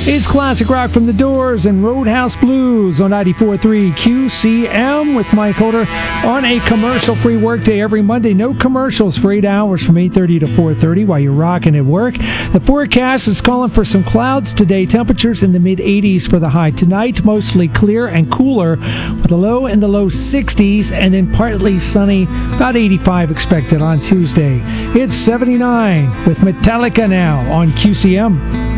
It's classic rock from The Doors and Roadhouse Blues on 94.3 QCM with Mike Holder on a commercial-free workday every Monday. No commercials for 8 hours from 8:30 to 4:30 while you're rocking at work. The forecast is calling for some clouds today. Temperatures in the mid-80s for the high. Tonight, mostly clear and cooler with a low in the low 60s and then partly sunny, about 85 expected on Tuesday. It's 79 with Metallica now on QCM.